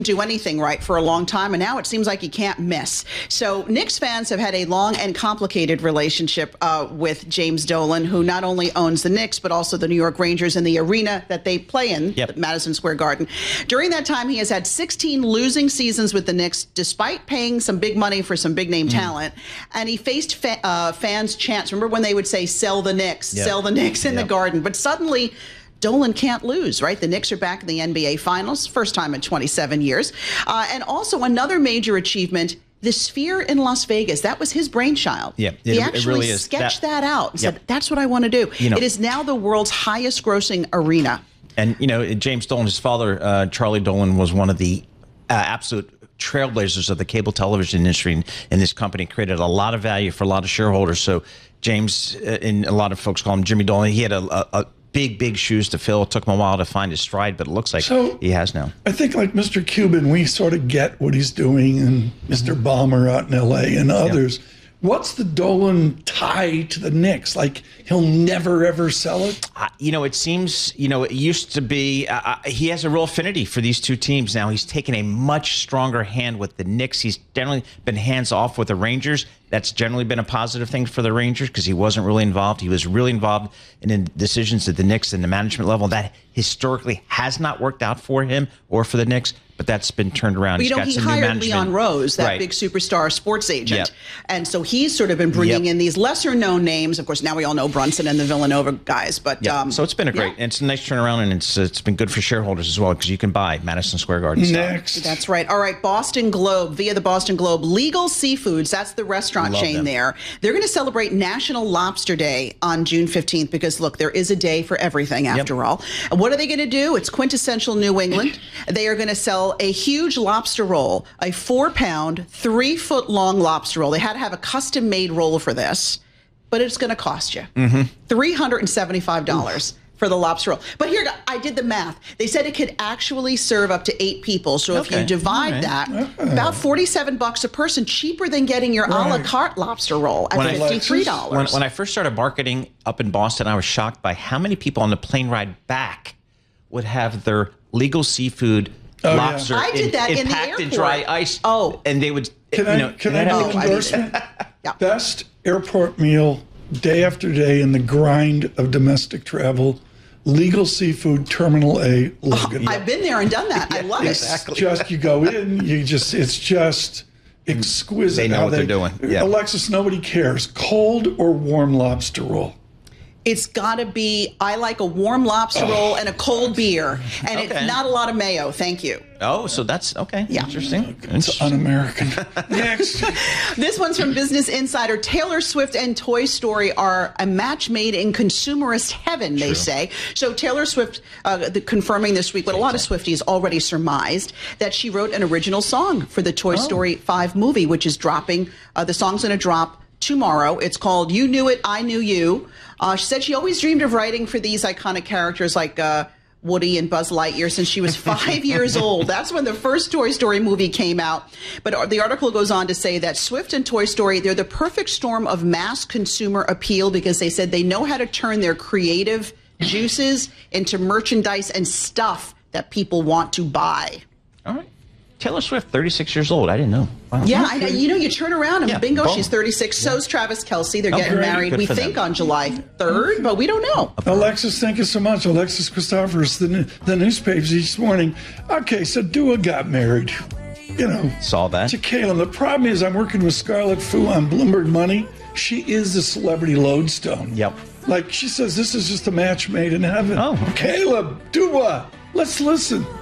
do anything right for a long time, and now it seems like he can't miss. So Knicks fans have had a long and complicated relationship with James Dolan, who not only owns the Knicks but also the New York Rangers and the arena that they play in, Madison Square Garden. During that time, he has had 16 losing seasons with the Knicks, despite paying some big money for some big name talent. And he faced fans' chants. Remember when they would say, "Sell the Knicks, sell the Knicks" in the Garden? But suddenly, Dolan can't lose, right? The Knicks are back in the NBA Finals, first time in 27 years. And also another major achievement, the Sphere in Las Vegas. That was his brainchild. Yeah, he actually really sketched that out and said, that's what I want to do. It is now the world's highest grossing arena. And, James Dolan, his father, Charlie Dolan, was one of the absolute trailblazers of the cable television industry in this company, created a lot of value for a lot of shareholders. So James, and a lot of folks call him Jimmy Dolan, he had a big shoes to fill. It took him a while to find his stride, but it looks like he has now. I think like Mr. Cuban, we sort of get what he's doing, and Mr. Ballmer out in L.A. and others. What's the Dolan tie to the Knicks? Like, he'll never, ever sell it? It seems, it used to be, he has a real affinity for these two teams now. He's taken a much stronger hand with the Knicks. He's generally been hands off with the Rangers. That's generally been a positive thing for the Rangers because he wasn't really involved. He was really involved in decisions at the Knicks and the management level. That historically has not worked out for him or for the Knicks, but that's been turned around. But, He's got he some new hired management. Leon Rose, that big superstar sports agent. And so he's sort of been bringing in these lesser-known names. Of course, now we all know Brunson and the Villanova guys. But so it's been a great, and it's a nice turnaround, and it's been good for shareholders as well because you can buy Madison Square Garden Next. stock. That's right. All right, Boston Globe, via the Boston Globe, Legal Seafoods, that's the restaurant chain there. They're going to celebrate National Lobster Day on June 15th because, look, there is a day for everything after all. And what are they going to do? It's quintessential New England. They are going to sell a huge lobster roll, a 4-pound, 3-foot-long lobster roll. They had to have a custom-made roll for this, but it's going to cost you $375. For the lobster roll. But here, I did the math. They said it could actually serve up to 8 people. So if you divide that, about $47 a person, cheaper than getting your a la carte lobster roll at $53. When I first started marketing up in Boston, I was shocked by how many people on the plane ride back would have their legal seafood lobster I did that in the packed airport. in dry ice. Can And they would, I make an endorsement? Best airport meal day after day in the grind of domestic travel. Legal Seafood, Terminal A, Logan. I've been there and done that. I love it. Just, you go in, it's just exquisite. They know what they're doing. Alexis, nobody cares. Cold or warm lobster roll? It's got to be, I like a warm lobster roll and a cold beer. And it's not a lot of mayo. Thank you. Oh, so that's interesting. It's un-American. Next. This one's from Business Insider. Taylor Swift and Toy Story are a match made in consumerist heaven, they say. So Taylor Swift confirming this week what a lot of Swifties already surmised, that she wrote an original song for the Toy Story 5 movie, which is dropping. The song's going to drop tomorrow. It's called You Knew It, I Knew You. She said she always dreamed of writing for these iconic characters like Woody and Buzz Lightyear since she was 5 years old. That's when the first Toy Story movie came out. But the article goes on to say that Swift and Toy Story, they're the perfect storm of mass consumer appeal because they said they know how to turn their creative juices into merchandise and stuff that people want to buy. All right. Taylor Swift, 36 years old. I didn't know. Wow. Yeah, I know. You turn around and bingo, she's 36. So's Travis Kelce. They're getting married, we think, on July 3rd, but we don't know. Alexis, thank you so much. Alexis Christophorus, the newspapers each morning. Okay, so Dua got married. Saw that. To Caleb. The problem is I'm working with Scarlett Fu on Bloomberg Money. She is the celebrity lodestone. Yep. Like she says, this is just a match made in heaven. Oh, okay. Caleb, Dua, let's listen.